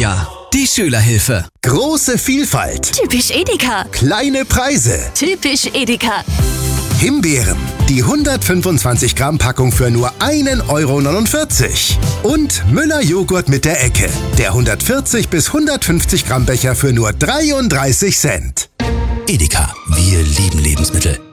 Schuljahr. Die Schülerhilfe. Große Vielfalt. Typisch Edeka. Kleine Preise. Typisch Edeka. Himbeeren. Die 125 Gramm Packung für nur 1,49 €. Und Müller Joghurt mit der Ecke. Der 140 bis 150 Gramm Becher für nur 33 Cent. Edeka, wir lieben Lebensmittel.